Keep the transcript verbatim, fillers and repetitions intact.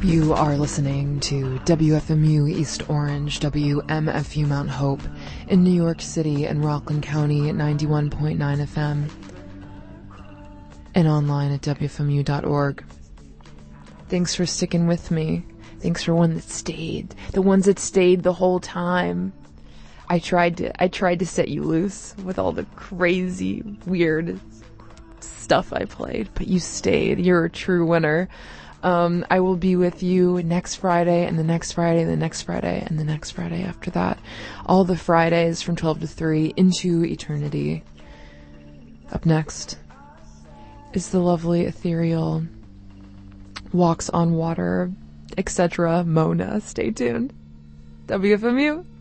You are listening to W F M U East Orange, W M F U Mount Hope in New York City and Rockland County at ninety-one point nine F M and online at W F M U dot org. Thanks for sticking with me. Thanks for one that stayed. The ones that stayed the whole time. I tried to I tried to set you loose with all the crazy, weird stuff I played, but you stayed. You're a true winner. Um, I will be with you next Friday and the next Friday and the next Friday and the next Friday after that. All the Fridays from twelve to three into eternity. Up next is the lovely, ethereal, walks on water, et cetera Mona. Stay tuned. W F M U.